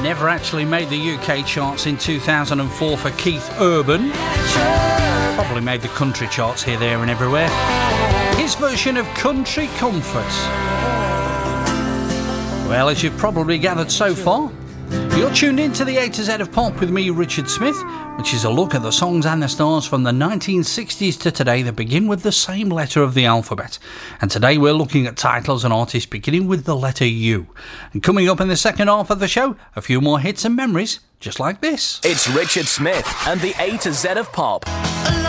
never actually made the UK charts in 2004 for Keith Urban. Probably made the country charts here, there and everywhere. His version of Country Comfort. Well, as you've probably gathered so far, you're tuned in to the A to Z of Pop with me, Richard Smith, which is a look at the songs and the stars from the 1960s to today that begin with the same letter of the alphabet. And today we're looking at titles and artists beginning with the letter U. And coming up in the second half of the show, a few more hits and memories just like this. It's Richard Smith and the A to Z of Pop.